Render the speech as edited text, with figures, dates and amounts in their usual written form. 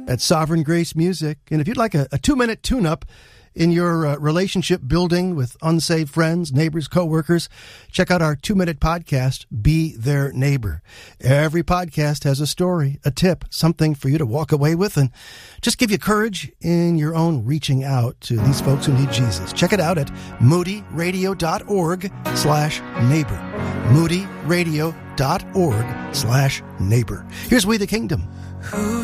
at Sovereign Grace Music. And if you'd like a 2-minute tune-up in your relationship building with unsaved friends, neighbors, coworkers, check out our 2-minute podcast, Be Their Neighbor. Every podcast has a story, a tip, something for you to walk away with and just give you courage in your own reaching out to these folks who need Jesus. Check it out at moodyradio.org/neighbor. moodyradio.org/neighbor. Here's We the Kingdom. Who